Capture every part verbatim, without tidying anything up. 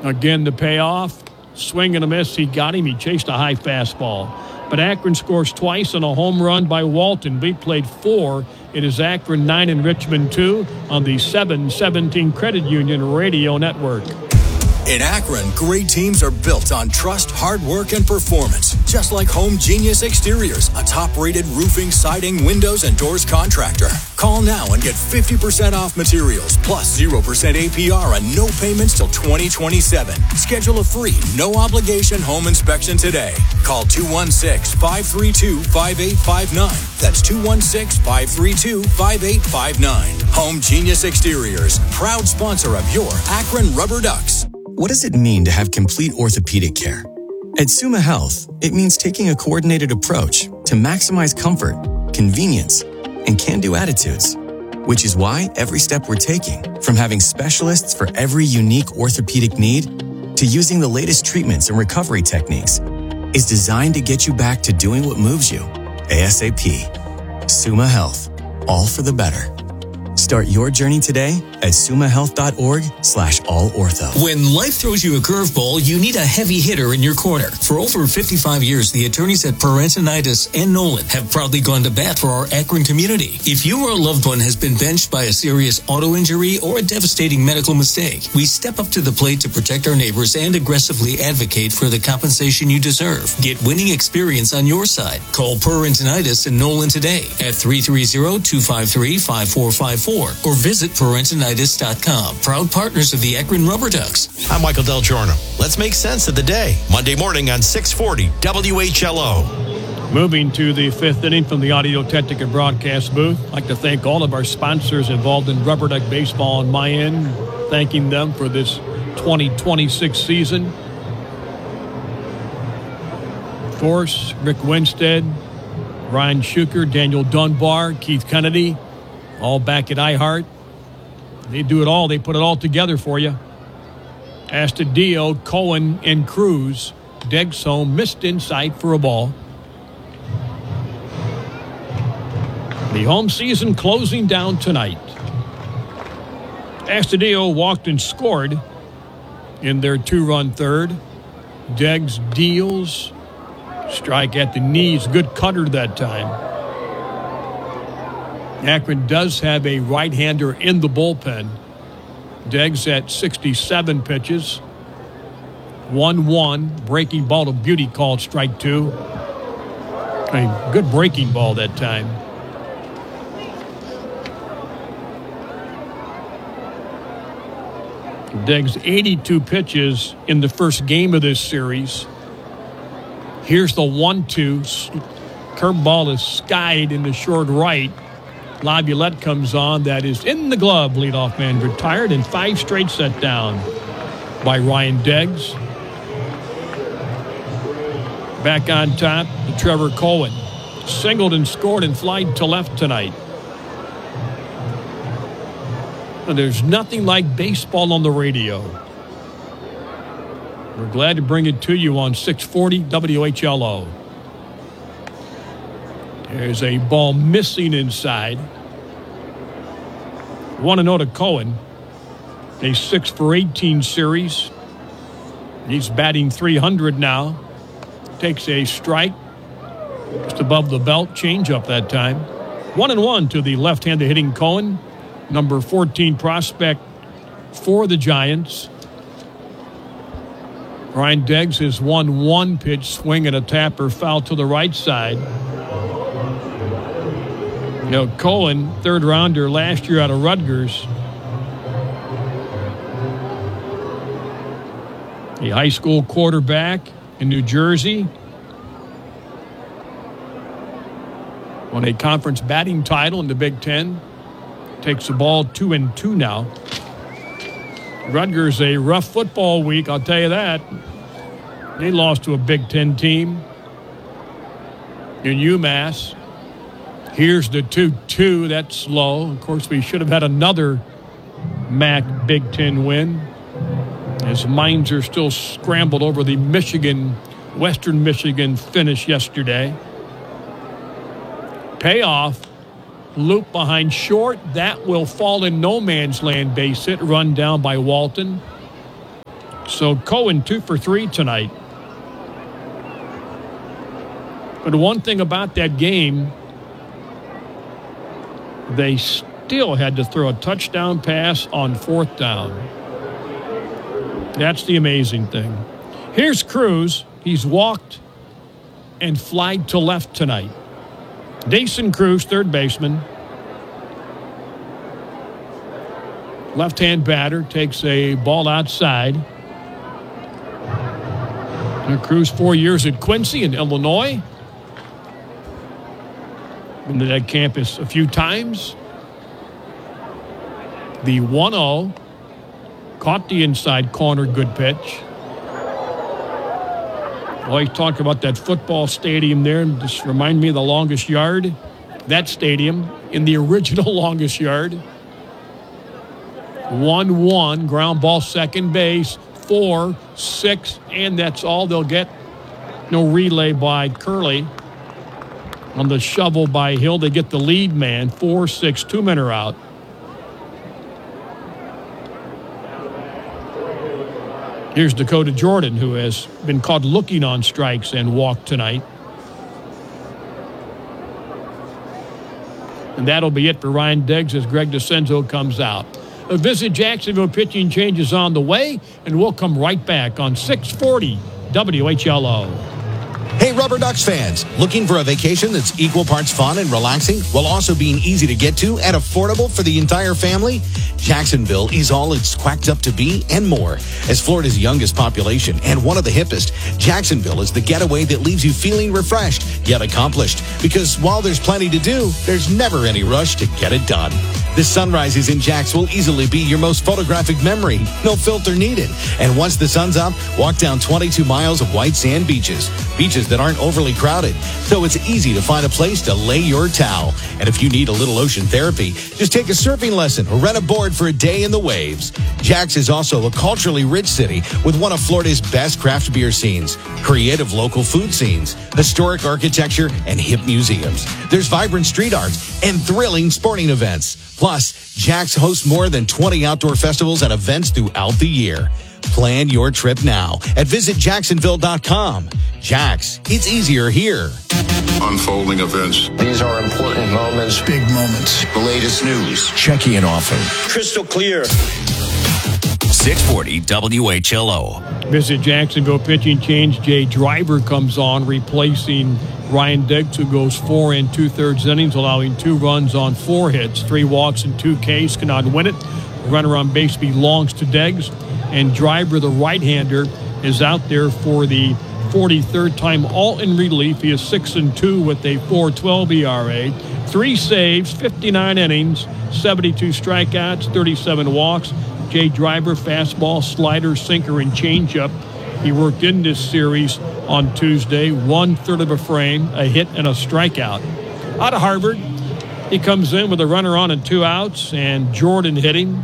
Again, the payoff. Swing and a miss. He got him. He chased a high fastball. But Akron scores twice on a home run by Walton. We played four. It is Akron nine and Richmond two on the seven seventeen Credit Union Radio Network. In Akron, great teams are built on trust, hard work, and performance. Just like Home Genius Exteriors, a top-rated roofing, siding, windows, and doors contractor. Call now and get fifty percent off materials, plus zero percent A P R and no payments till twenty twenty-seven. Schedule a free, no-obligation home inspection today. Call two one six, five three two, five eight five nine. That's two one six, five three two, five eight five nine. Home Genius Exteriors, proud sponsor of your Akron Rubber Ducks. What does it mean to have complete orthopedic care? At Summa Health, it means taking a coordinated approach to maximize comfort, convenience, and can-do attitudes, which is why every step we're taking, from having specialists for every unique orthopedic need to using the latest treatments and recovery techniques, is designed to get you back to doing what moves you ASAP. Summa Health, all for the better. Start your journey today at sumahealth.org slash all ortho. When life throws you a curveball, you need a heavy hitter in your corner. For over fifty-five years, the attorneys at Parentinitis and Nolan have proudly gone to bat for our Akron community. If you or a loved one has been benched by a serious auto injury or a devastating medical mistake, we step up to the plate to protect our neighbors and aggressively advocate for the compensation you deserve. Get winning experience on your side. Call Parentinitis and Nolan today at three three zero, two five three, five four five four or visit parentinitis dot com. Proud partners of the Akron Rubber Ducks. I'm Michael Del Giorno. Let's make sense of the day. Monday morning on six forty W H L O. Moving to the fifth inning from the Audio Technica broadcast booth. I'd like to thank all of our sponsors involved in Rubber Duck Baseball on my end. Thanking them for this twenty twenty-six season. Of course, Rick Winstead, Ryan Schuker, Daniel Dunbar, Keith Kennedy, all back at iHeart. They do it all. They put it all together for you. Astudillo, Cohen, and Cruz. Degson missed inside for a ball. The home season closing down tonight. Astudillo walked and scored in their two-run third. Deggs deals. Strike at the knees. Good cutter that time. Akron does have a right-hander in the bullpen. Deggs at sixty-seven pitches. one one. Breaking ball to Beauty called strike two. A good breaking ball that time. Deggs eighty-two pitches in the first game of this series. Here's the one two. Curveball is skied in the short right. Laviolette comes on. That is in the glove. Leadoff man retired, and five straight set down by Ryan Deggs. Back on top, the Trevor Cohen. Singled and scored and flied to left tonight. And there's nothing like baseball on the radio. We're glad to bring it to you on six forty W H L O. There's a ball missing inside. one and oh to Cohen. A six for eighteen series. He's batting three hundred now. Takes a strike just above the belt. Changeup that time. One and one to the left-handed hitting Cohen. Number fourteen prospect for the Giants. Ryan Deggs his one one pitch swing and a tapper foul to the right side. You know, Cohen, third rounder last year out of Rutgers. A high school quarterback in New Jersey. Won a conference batting title in the Big Ten. Takes the ball two and two now. Rutgers a rough football week, I'll tell you that. They lost to a Big Ten team in UMass. Here's the two two. That's slow. Of course, we should have had another M A C Big Ten win, as minds are still scrambled over the Michigan, Western Michigan finish yesterday. Payoff. Loop behind short. That will fall in no man's land. Base hit. Run down by Walton. So Cohen two for three tonight. But one thing about that game, they still had to throw a touchdown pass on fourth down. That's the amazing thing. Here's Cruz. He's walked and flied to left tonight. Dason Cruz, third baseman. Left-hand batter takes a ball outside. And Cruz, four years at Quincy in Illinois. Been to that campus a few times. The one oh. Caught the inside corner, good pitch. Always talk about that football stadium there. And just remind me of the longest yard. That stadium in the original longest yard. one one, ground ball second base, four, six, and that's all they'll get. No relay by Curley. On the shovel by Hill, they get the lead man, four, six, two men are out. Here's Dakota Jordan, who has been caught looking on strikes and walked tonight. And that'll be it for Ryan Diggs as Greg DeCenzo comes out. A Visit Jacksonville pitching change is on the way, and we'll come right back on six forty W H L O. Hey, Rubber Ducks fans, looking for a vacation that's equal parts fun and relaxing while also being easy to get to and affordable for the entire family? Jacksonville is all it's quacked up to be and more. As Florida's youngest population and one of the hippest, Jacksonville is the getaway that leaves you feeling refreshed yet accomplished. Because while there's plenty to do, there's never any rush to get it done. The sunrises in Jax will easily be your most photographic memory. No filter needed. And once the sun's up, walk down twenty-two miles of white sand beaches. Beaches that aren't overly crowded, so it's easy to find a place to lay your towel. And if you need a little ocean therapy, just take a surfing lesson or rent a board for a day in the waves. Jax is also a culturally rich city with one of Florida's best craft beer scenes, creative local food scenes, historic architecture, and hip museums. There's vibrant street art and thrilling sporting events. Plus, Jax hosts more than twenty outdoor festivals and events throughout the year. Plan your trip now at visit jacksonville dot com. Jax, it's easier here. Unfolding events. These are important moments. Big moments. The latest news. Checking in often. Crystal clear. six forty W H L O. Visit Jacksonville pitching change. Jay Driver comes on, replacing Ryan Diggs, who goes four and two-thirds innings, allowing two runs on four hits, three walks and two Ks. Cannot win it. The runner on base belongs to Diggs. And Driver, the right-hander, is out there for the forty-third time, all in relief. He is six and two with a four twelve E R A, three saves, fifty-nine innings, seventy-two strikeouts, thirty-seven walks. Jay Driver, fastball, slider, sinker, and changeup. He worked in this series on Tuesday, one-third of a frame, a hit, and a strikeout. Out of Harvard, he comes in with a runner on and two outs, and Jordan hitting.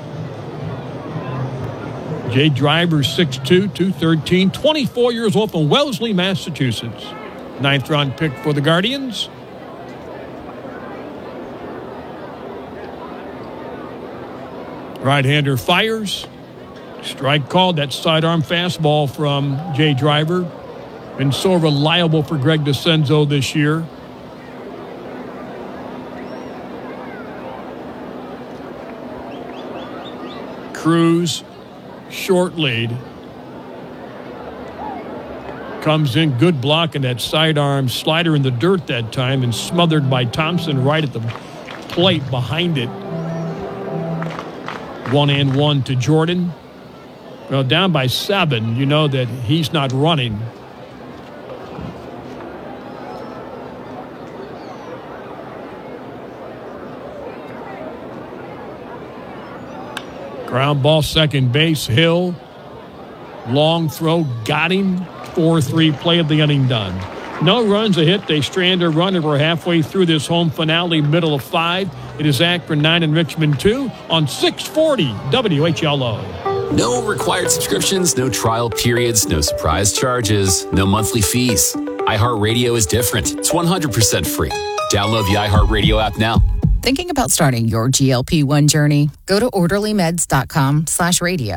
Jay Driver, six two, two thirteen, twenty-four years old from Wellesley, Massachusetts. Ninth round pick for the Guardians. Right-hander fires. Strike called. That sidearm fastball from Jay Driver. Been so reliable for Greg DeCenzo this year. Cruz, short lead. Comes in, good block, and that sidearm slider in the dirt that time, and smothered by Thompson right at the plate behind it. One and one to Jordan. Well, down by seven, you know that he's not running. Ground ball, second base, Hill. Long throw, got him. four three, play of the inning done. No runs, a hit. They strand a run, and we're halfway through this home finale, middle of five. It is Akron nine and Richmond two on six forty W H L O. No required subscriptions, no trial periods, no surprise charges, no monthly fees. iHeartRadio is different. It's one hundred percent free. Download the iHeartRadio app now. Thinking about starting your G L P one journey? Go to orderlymeds.com slash radio.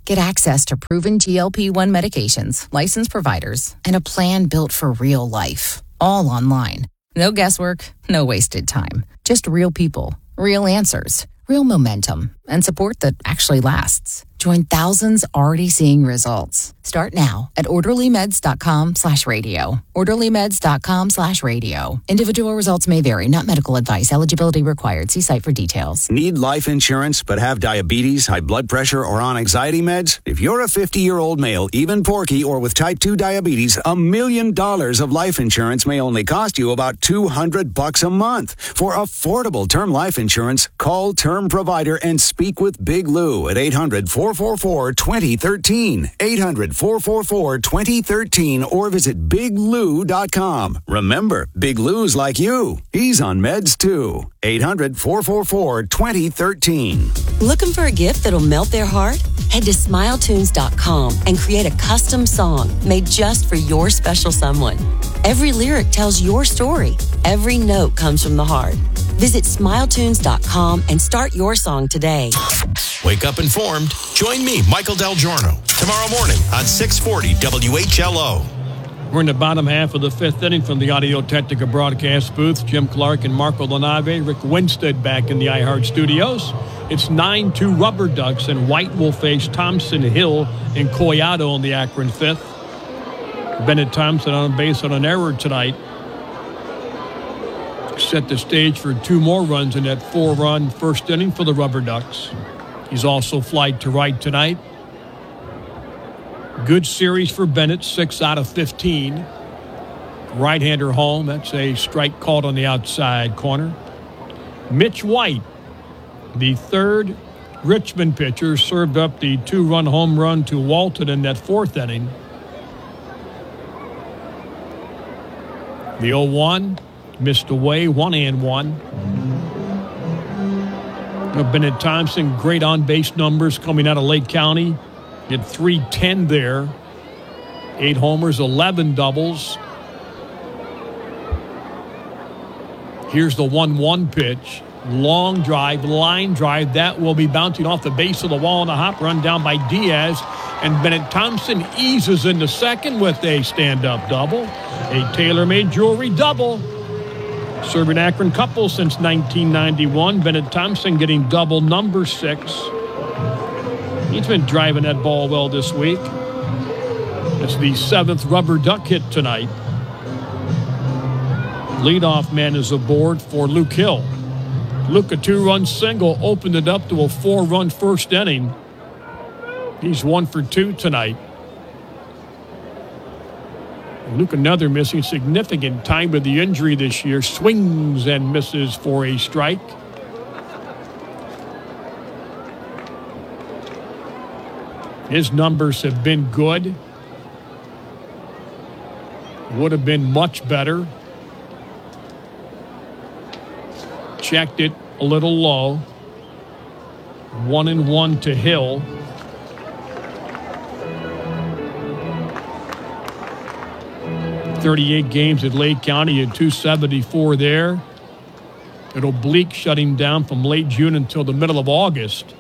Get access to proven G L P one medications, licensed providers, and a plan built for real life. All online. No guesswork, no wasted time. Just real people, real answers, real momentum, and support that actually lasts. Join thousands already seeing results. Start now at orderlymeds.com slash radio. orderlymeds.com slash radio. Individual results may vary, not medical advice. Eligibility required. See site for details. Need life insurance but have diabetes, high blood pressure, or on anxiety meds? If you're a fifty-year-old male, even porky, or with type two diabetes, a million dollars of life insurance may only cost you about two hundred bucks a month. For affordable term life insurance, call Term Provider and speak with Big Lou at eight hundred, four four four, two zero one three. eight hundred, four four four, two zero one three or visit big lou dot com. Remember, Big Lou's like you. He's on meds too. eight hundred, four four four, two zero one three. Looking for a gift that'll melt their heart? Head to smile tunes dot com and create a custom song made just for your special someone. Every lyric tells your story. Every note comes from the heart. Visit smile tunes dot com and start your song today. Wake up informed. Join me, Michael Del Giorno, tomorrow morning on six forty W H L O. We're in the bottom half of the fifth inning from the Audio Technica broadcast booth. Jim Clark and Marco Lanave. Rick Winstead back in the iHeart studios. It's nine two Rubber Ducks, and White will face Thompson, Hill, and Collado in the Akron fifth. Bennett Thompson on base on an error tonight. Set the stage for two more runs in that four-run first inning for the Rubber Ducks. He's also flied to right tonight. Good series for Bennett, six out of fifteen. Right-hander home. That's a strike called on the outside corner. Mitch White, the third Richmond pitcher, served up the two-run home run to Walton in that fourth inning. The oh one missed away, one and one. Bennett Thompson, great on-base numbers coming out of Lake County. Hit three ten there. Eight homers, eleven doubles. Here's the one one pitch. Long drive, line drive. That will be bouncing off the base of the wall on a hop run down by Diaz. And Bennett Thompson eases into second with a stand-up double. A TaylorMade Jewelry double. Serving Akron couple since nineteen ninety-one. Bennett Thompson getting double number six. He's been driving that ball well this week. It's the seventh Rubber Duck hit tonight. Leadoff man is aboard for Luke Hill. Luke, a two-run single, opened it up to a four-run first inning. He's one for two tonight. Luke, another missing significant time with the injury this year. Swings and misses for a strike. His numbers have been good. Would have been much better. Checked it a little low. One and one to Hill. thirty-eight games at Lake County at two seventy-four there. It'll Bleak shutting down from late June until the middle of August.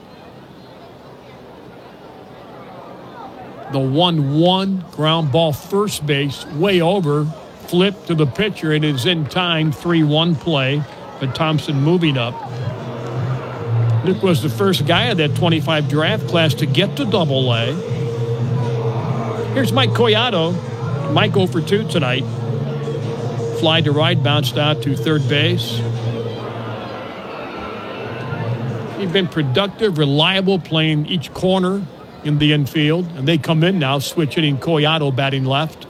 The one one ground ball first base way over, flip to the pitcher. It is in time, three one play, but Thompson moving up. Luke was the first guy of that twenty-five draft class to get to double A. Here's Mike Collado. Mike oh for two tonight. Fly to right, bounced out to third base. He's been productive, reliable, playing each corner in the infield. And they come in now, switch hitting Collado batting left.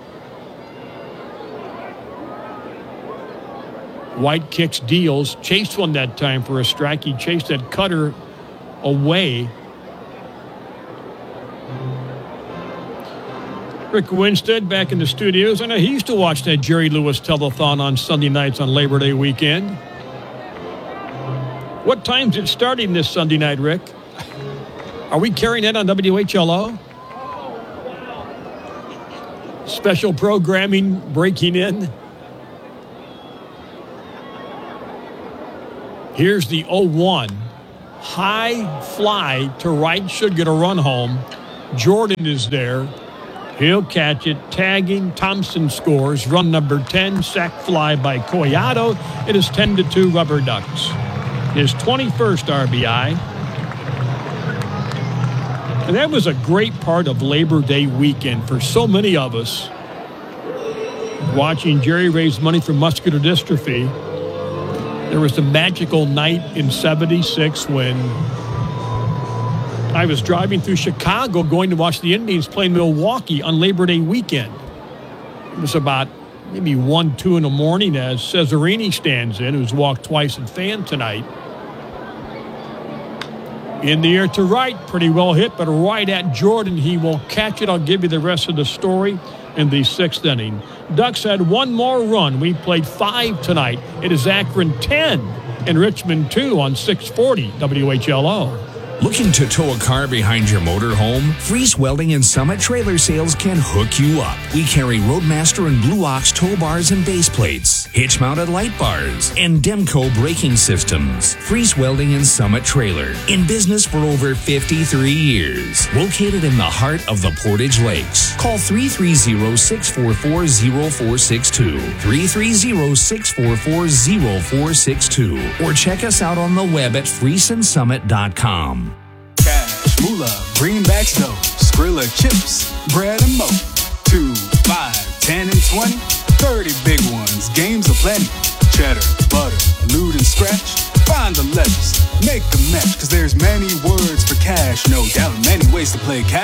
White kicks, deals, chased one that time for a strike. He chased that cutter away. Rick Winstead back in the studios. I know he used to watch that Jerry Lewis telethon on Sunday nights on Labor Day weekend. What time's it starting this Sunday night, Rick? Are we carrying it on W H L O? Special programming breaking in. Here's the oh one. high fly to right, should get a run home. Jordan is there. He'll catch it. Tagging. Thompson scores. Run number ten. Sack fly by Collado. It is ten to two Rubber Ducks. His twenty-first R B I. And that was a great part of Labor Day weekend for so many of us. Watching Jerry raise money for muscular dystrophy. There was a magical night in seventy-six when I was driving through Chicago going to watch the Indians play Milwaukee on Labor Day weekend. It was about maybe one, two in the morning as Cesarini stands in, who's walked twice in fan tonight. In the air to right, pretty well hit, but right at Jordan. He will catch it. I'll give you the rest of the story in the sixth inning. Ducks had one more run. We played five tonight. It is Akron ten and Richmond two on six forty W H L O. Looking to tow a car behind your motorhome? Freeze Welding and Summit Trailer Sales can hook you up. We carry Roadmaster and Blue Ox tow bars and base plates, hitch-mounted light bars, and Demco braking systems. Freeze Welding and Summit Trailer. In business for over fifty-three years. Located in the heart of the Portage Lakes. Call three three zero, six four four, zero four six two. three three zero, six four four, zero four six two. Or check us out on the web at friesen summit dot com. Cash, moolah, greenbacks dough, Skrilla chips, bread and mo. Two, five, ten, and twenty, thirty big ones, games aplenty. Cheddar, butter, loot and scratch, find the letters, make a match, cause there's many words for cash, no doubt, many ways to play cash.